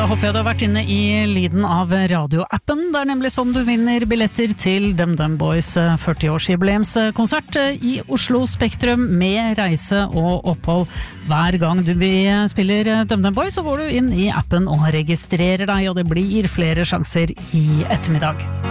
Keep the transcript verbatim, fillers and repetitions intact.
Da håper jeg du har vært inne i lyden av radioappen. Det er nemlig sånn du vinner billetter til DumDum Boys førti-årsjubileumskonsert i Oslo Spektrum med reise og opphold. Hver gang du spiller DumDum Boys så går du inn i appen og registrerer deg, og det blir flere sjanser i ettermiddag.